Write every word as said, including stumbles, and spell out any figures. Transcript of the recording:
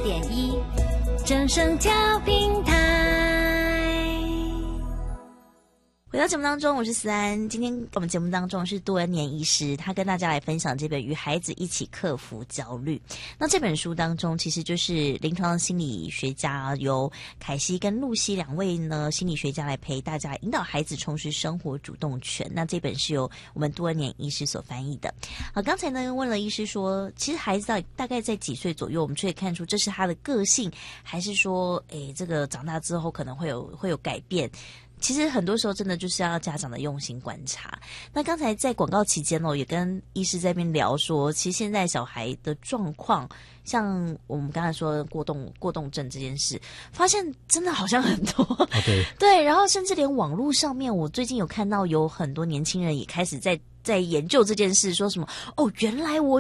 点一正声调频台。 回到节目当中，我是思安。今天我们节目当中是杜恩年医师，他跟大家来分享这本《与孩子一起克服焦虑》。那这本书当中，其实就是临床心理学家由凯西跟露西两位呢心理学家来陪大家引导孩子重拾生活主动权。那这本是由我们杜恩年医师所翻译的。好，刚才呢问了医师说，其实孩子大大概在几岁左右，我们就可以看出这是他的个性，还是说，诶，这个长大之后可能会有会有改变？其实很多时候真的就是要家长的用心观察。那刚才在广告期间哦，也跟医师在那边聊说，其实现在小孩的状况，像我们刚才说过动过动症这件事，发现真的好像很多。 哦、对对，然后甚至连网络上面，我最近有看到有很多年轻人也开始在在研究这件事，说什么哦，原来我